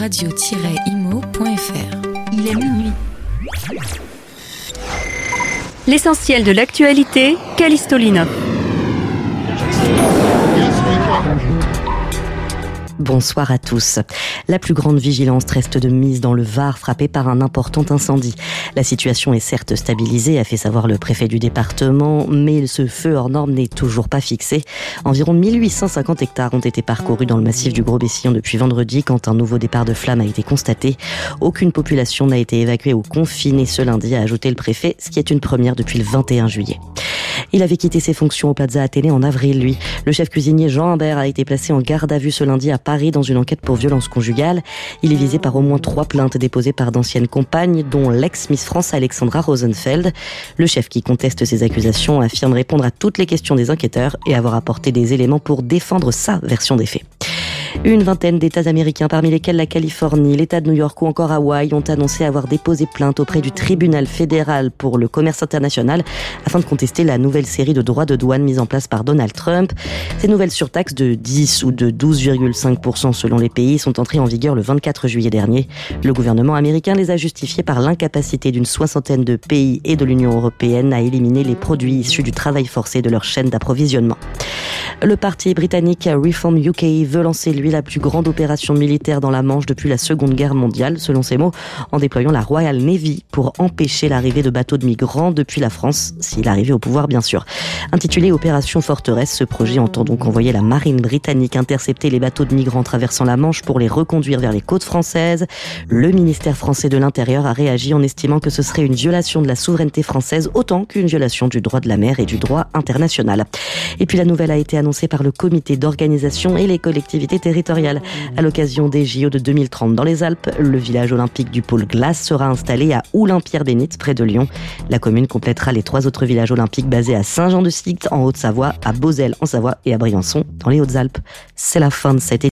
radio-imo.fr. Il est minuit. L'essentiel de l'actualité, Callisto Lina. Bonsoir à tous. La plus grande vigilance reste de mise dans le Var, frappé par un important incendie. La situation est certes stabilisée, a fait savoir le préfet du département, mais ce feu hors norme n'est toujours pas fixé. Environ 1850 hectares ont été parcourus dans le massif du Gros-Bessillon depuis vendredi, quand un nouveau départ de flammes a été constaté. Aucune population n'a été évacuée ou confinée ce lundi, a ajouté le préfet, ce qui est une première depuis le 21 juillet. Il avait quitté ses fonctions au Plaza Athénée en avril, lui. Le chef cuisinier Jean Humbert a été placé en garde à vue ce lundi à Paris dans une enquête pour violence conjugale. Il est visé par au moins 3 plaintes déposées par d'anciennes compagnes, dont l'ex-Miss France Alexandra Rosenfeld. Le chef qui conteste ces accusations affirme répondre à toutes les questions des enquêteurs et avoir apporté des éléments pour défendre sa version des faits. Une vingtaine d'États américains, parmi lesquels la Californie, l'État de New York ou encore Hawaï, ont annoncé avoir déposé plainte auprès du tribunal fédéral pour le commerce international afin de contester la nouvelle série de droits de douane mise en place par Donald Trump. Ces nouvelles surtaxes de 10 ou de 12,5% selon les pays sont entrées en vigueur le 24 juillet dernier. Le gouvernement américain les a justifiées par l'incapacité d'une 60aine de pays et de l'Union européenne à éliminer les produits issus du travail forcé de leur chaîne d'approvisionnement. Le parti britannique Reform UK veut lancer, lui, la plus grande opération militaire dans la Manche depuis la Seconde Guerre mondiale, selon ses mots, en déployant la Royal Navy pour empêcher l'arrivée de bateaux de migrants depuis la France, s'il arrivait au pouvoir bien sûr. Intitulé Opération Forteresse, ce projet entend donc envoyer la marine britannique intercepter les bateaux de migrants traversant la Manche pour les reconduire vers les côtes françaises. Le ministère français de l'Intérieur a réagi en estimant que ce serait une violation de la souveraineté française autant qu'une violation du droit de la mer et du droit international. Et puis la nouvelle a été annoncée par le comité d'organisation et les collectivités territoriales. À l'occasion des JO de 2030 dans les Alpes, le village olympique du pôle glace sera installé à Oulin-Pierre-Bénite, près de Lyon. La commune complétera les 3 autres villages olympiques basés à Saint-Jean-de-Sict, en Haute-Savoie, à Beauzelle, en Savoie, et à Briançon, dans les Hautes-Alpes. C'est la fin de cette édition.